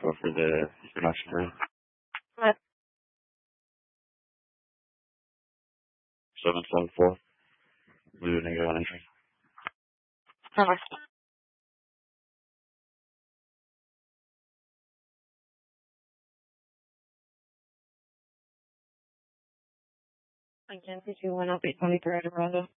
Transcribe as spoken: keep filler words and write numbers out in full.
info for the production room. What? seven seven four. We didn't get anything. How much? I can't see you one up eight twenty-three Eldorado.